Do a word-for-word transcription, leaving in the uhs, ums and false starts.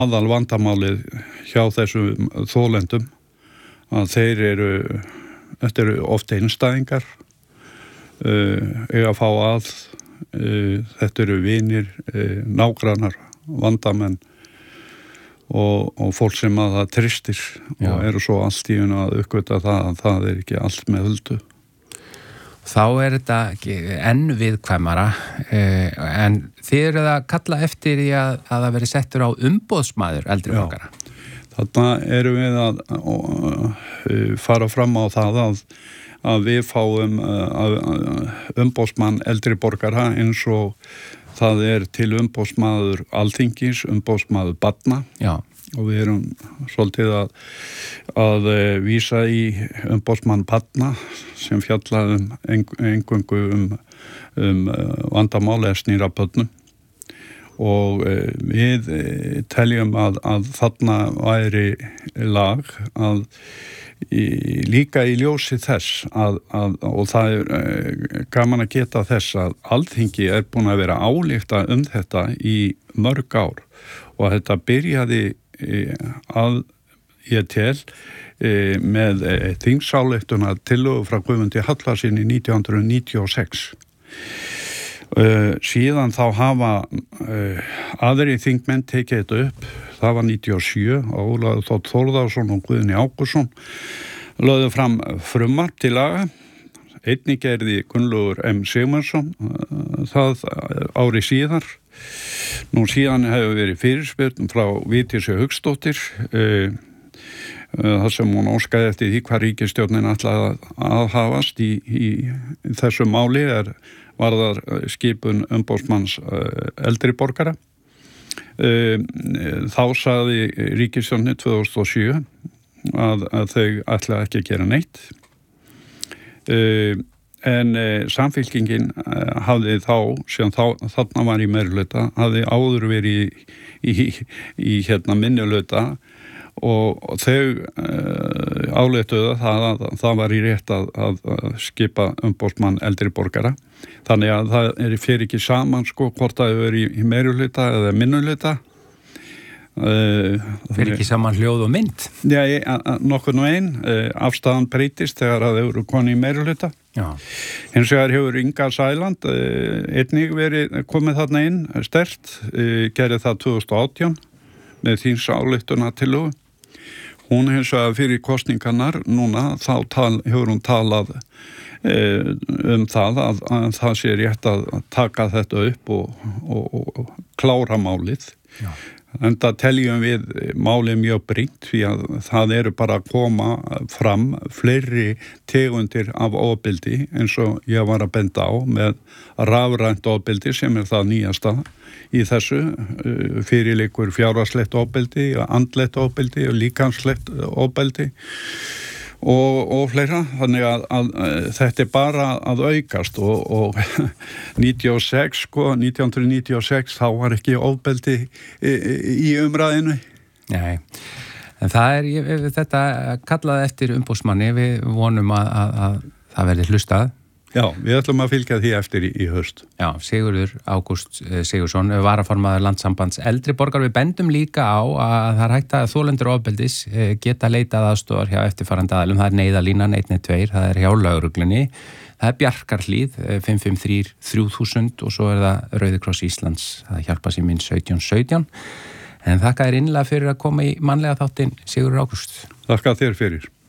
aðal vandamálið hjá þessum þolendum að þeir eru, þetta eru oft einstæðingar, uh, eiga að fá að, uh, þetta eru vinir, uh, nágrannar, vandamenn og, og fólk sem að það tristir Já. Og eru svo allt í unna að uppgöta það að það er ekki allt með huldu. Þá er þetta enn viðkvæmara, eh, en þið eru að kalla eftir því að, að það veri settur á umboðsmaður eldri borgara. Þarna erum við að, að fara fram á það að, að við fáum að, að umboðsmann eldri borgara eins og það er til umboðsmaður alþingis, umboðsmaður barna. Já. Og við erum svolítið að, að vísa í umboðsmann barna sem fjallaði um eingöngu um, um vandamál eða snýra börnum og við teljum að, að þarna væri lag að í, líka í ljósi þess að, að, og það er gaman að geta þess að Alþingi er búin að vera álykta um þetta í mörg ár og að þetta byrjaði að ég tel e, með e, þingsályktuna tillögu frá Guðmundi Hallvarðssyni nítján hundruð níutíu og sex. E, síðan þá hafa e, aðri þingmenn tekið þetta upp, það var níutíu og sjö og Ólafur Þór Þórðarson og Guðni Ágústsson lögðu fram frumvarp til laga. Einnig gerði Gunnlaugur M. Sigmarsson e, það ári síðar. Nú síðan hefur verið fyrirspurn frá Vigdísi Hauksdóttir uh, uh, þar sem hún óskaði eftir því hvað ríkisstjórnin ætlaði að aðhafast í, í, í þessu máli er varðar skipun umboðsmanns uh, eldri borgara. Uh, þá sagði ríkisstjórnin tvö þúsund og sjö að, að þau ætlaði ekki að gera neitt. Uh, En e, samfylkingin e, hafði þá, sem þá, þarna var í meirihluta, hafði áður verið í, í, í hérna minnihluta og, og þau e, áleituðu það að það var í rétt að, að, að skipa umboðsmann eldri borgara. Þannig að það er fyrir ekki saman sko hvort það hefur verið í, í meirihluta eða minnihluta. Uh, fyrir ekki saman hljóð og mynd? Já, ég, nokkur nú einn uh, afstæðan breytist þegar að þau eru koni í meirihluta. Já. Hins vegar hefur Inga Sæland uh, einnig verið komið þarna inn sterkt, uh, gerði það tvö þúsund og átján með þingsályktuna tillögu. Hún hins vegar fyrir kosningarnar núna þá tal, hefur hún talað uh, um það að, að það sé rétt að taka þetta upp og, og, og, og klára málið. Já. En það teljum við málið mjög brýnt því að það eru bara að koma fram fleiri tegundir af ofbeldi eins og ég var að benda á með rafrænt ofbeldi sem er það nýjasta í þessu fyrirleikur fjárhagslegt ofbeldi, andlegt ofbeldi og líkamslegt ofbeldi og, og fleira. Þannig að, að, að þetta er bara að aukast og, og níutíu og sex, sko, nítján hundruð níutíu og sex þá var ekki ofbeldi í, í umræðinu. Nei, en það er, ég, þetta kallaði eftir umboðsmanni, við vonum að, að, að það verði hlustað. Já, við ætlum að fylgja því eftir í, í haust. Já, Sigurður Ágúst Sigurðsson, varaformaður Landssambands eldri borgar. Við bendum líka á að það er hægt að þolendur ofbeldis geta leitað aðstoðar hjá eftirfarandi aðilum. Það er neyðalínan einn einn tveir, það er hjá lögreglunni, það er Bjarkarhlíð fimm fimm þrjú þrjú þúsund og svo er það Rauði kross Íslands, það hjálpa síminn sautján sautján. En þakka þér innlega fyrir að koma í mannlega þáttinn, Sigurður Ágúst. Þakka þér fyrir.